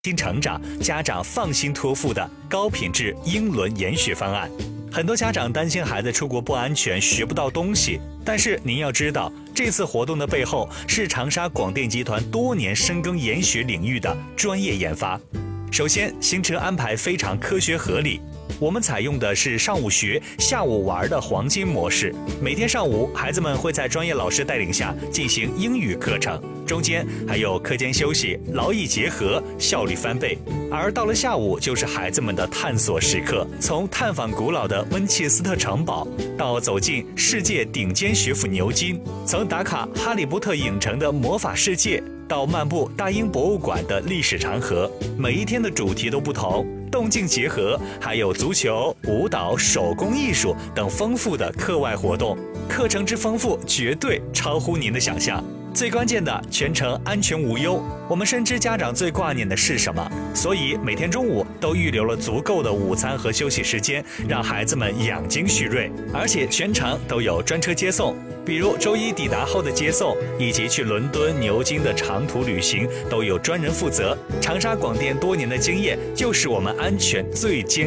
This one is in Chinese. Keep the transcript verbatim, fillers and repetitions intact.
新成长，家长放心托付的高品质英伦研学方案。很多家长担心孩子出国不安全，学不到东西。但是您要知道，这次活动的背后是长沙广电集团多年深耕研学领域的专业研发。首先，行程安排非常科学合理。我们采用的是上午学、下午玩的黄金模式。每天上午，孩子们会在专业老师带领下进行英语课程，中间还有课间休息，劳逸结合，效率翻倍。而到了下午，就是孩子们的探索时刻，从探访古老的温切斯特城堡，到走进世界顶尖学府牛津，从打卡哈利波特影城的魔法世界，到漫步大英博物馆的历史长河，每一天的主题都不同，动静结合，还有足球、舞蹈、手工艺术等丰富的课外活动，课程之丰富绝对超乎您的想象。最关键的，全程安全无忧。我们深知家长最挂念的是什么，所以每天中午都预留了足够的午餐和休息时间，让孩子们养精蓄锐。而且全程都有专车接送，比如周一抵达后的接送，以及去伦敦、牛津的长途旅行，都有专人负责。长沙广电多年的经验，就是我们安全最坚